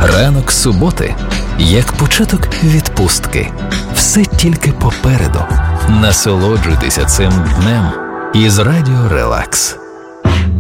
Ранок суботи, як початок відпустки. Все тільки попереду. Насолоджуйтеся цим днем із Радіо Релакс.